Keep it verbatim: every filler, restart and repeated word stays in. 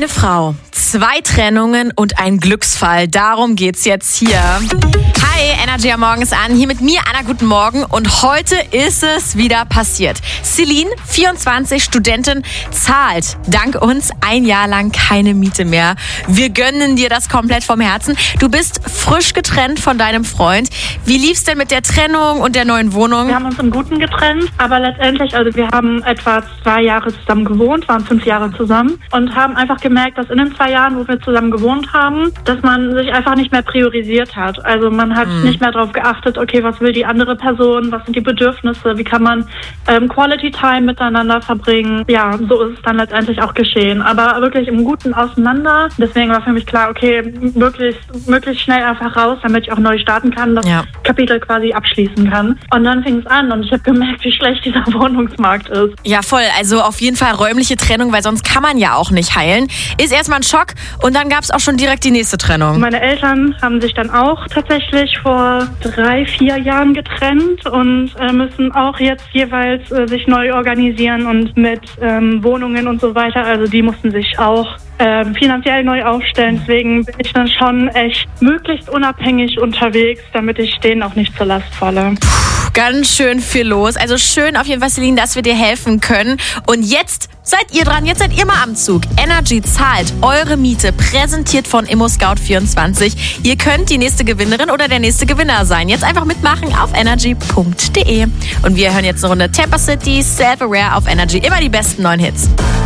Eine Frau, zwei Trennungen und ein Glücksfall. Darum geht's jetzt hier. Hi, Energy am Morgen ist an. Hier mit mir, Anna, guten Morgen. Und heute ist es wieder passiert. Celine, vierundzwanzig, Studentin, zahlt dank uns ein Jahr lang keine Miete mehr. Wir gönnen dir das komplett vom Herzen. Du bist frisch getrennt von deinem Freund. Wie lief's denn mit der Trennung und der neuen Wohnung? Wir haben uns im Guten getrennt, aber letztendlich, also wir haben etwa zwei Jahre zusammen gewohnt, waren fünf Jahre zusammen und haben einfach gemerkt, dass in den zwei Jahren, wo wir zusammen gewohnt haben, dass man sich einfach nicht mehr priorisiert hat. Also man hat mhm. nicht mehr darauf geachtet, okay, was will die andere Person, was sind die Bedürfnisse, wie kann man ähm, Quality Time miteinander verbringen. Ja, so ist es dann letztendlich auch geschehen. Aber wirklich im Guten auseinander. Deswegen war für mich klar, okay, möglichst, möglichst schnell einfach raus, damit ich auch neu starten kann, das ja. Kapitel quasi abschließen kann. Und dann fing es an und ich habe gemerkt, wie schlecht dieser Wohnungsmarkt ist. Ja, voll. Also auf jeden Fall räumliche Trennung, weil sonst kann man ja auch nicht heilen. Ist erstmal ein Schock und dann gab es auch schon direkt die nächste Trennung. Meine Eltern haben sich dann auch tatsächlich vor drei, vier Jahren getrennt und äh, müssen auch jetzt jeweils äh, sich neu organisieren und mit ähm, Wohnungen und so weiter. Also die mussten sich auch ähm, finanziell neu aufstellen. Deswegen bin ich dann schon echt möglichst unabhängig unterwegs, damit ich denen auch nicht zur Last falle. Puh, ganz schön viel los. Also schön auf jeden Fall, Celine, dass wir dir helfen können. Und jetzt seid ihr dran, jetzt seid ihr mal am Zug. Energy zahlt eure Miete, präsentiert von ImmoScout vierundzwanzig. Ihr könnt die nächste Gewinnerin oder der nächste Gewinner sein. Jetzt einfach mitmachen auf energy punkt de. Und wir hören jetzt eine Runde Tampa City, Self-Aware auf Energy. Immer die besten neuen Hits.